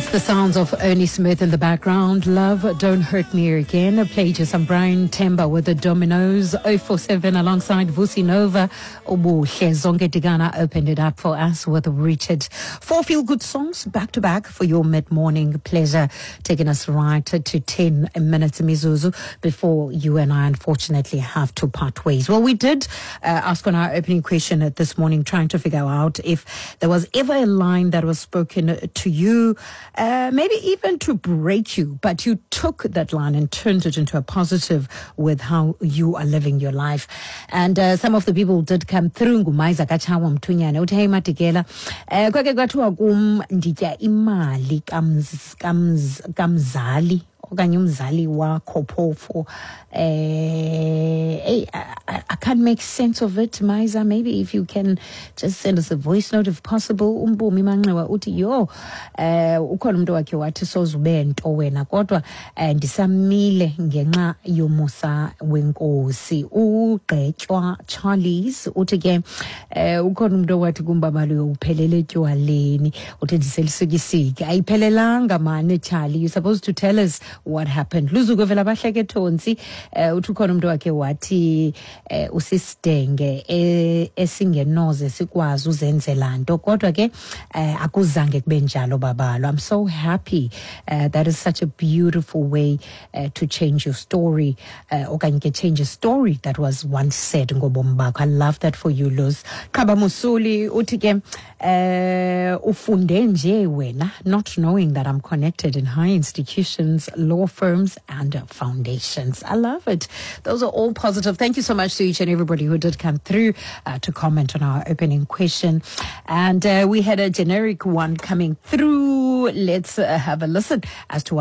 That's the sounds of Ernie Smith in the background. Love, Don't Hurt Me Again. Played you some Brian Temba with the Dominoes. 047 alongside Vusi Nova. Obuhle Zonke Digana opened it up for us with Richard. 4 feel-good songs back-to-back for your mid-morning pleasure. Taking us right to 10 minutes, Mizuzu, before you and I unfortunately have to part ways. Well, we did ask on our opening question this morning, trying to figure out if there was ever a line that was spoken to you, maybe even to break you, but you took that line and turned it into a positive with how you are living your life. And some of the people did come through. Ngumaiza kachawa mthunyane uthi hey Matikela kwake kwathiwa kum nditya imali kamzali okanye umzali wakho phofu. I can't make sense of it, Maiza. Maybe if you can just send us a voice note if possible. Umbumi Manxiwa uthi yo ukhona umuntu wakhe wathi sozube nto wena kodwa ndisamile ngenxa yomusa wenkosi. Ugqetywa Charles uthi ke ukhona umuntu wathi kumbaba lo uphelele etywaleni uthi ndiselisukisike ayiphelelanga mane Charlie, you're supposed to tell us what happened. Luzukovela bahleke thonsi uthi ukhona umuntu wakhe wathi usisidenge esingenoze sikwazi uzenzela nto kodwa ke akuzange kube njalo babalo. I'm so happy. That is such a beautiful way to change your story, okanye ke change a story that was once said ngobomi bakho. I love that for you, Luz. Khaba Musuli uthi ke ufunde nje wena, not knowing that I'm connected in high institutions, law firms and foundations. I love it. Those are all positive. Thank you so much to each and everybody who did come through to comment on our opening question. And we had a generic one coming through. Let's have a listen as to what